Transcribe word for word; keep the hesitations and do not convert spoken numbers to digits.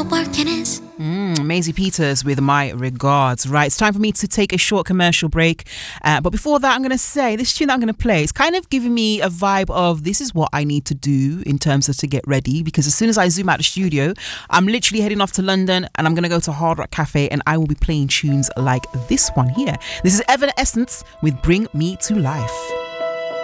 the working is. Mm, Maisie Peters with My Regards. Right, it's time for me to take a short commercial break. Uh, but before that, I'm going to say this tune that I'm going to play is kind of giving me a vibe of this is what I need to do in terms of to get ready. Because as soon as I zoom out the studio, I'm literally heading off to London and I'm going to go to Hard Rock Cafe and I will be playing tunes like this one here. This is Evanescence with Bring Me to Life.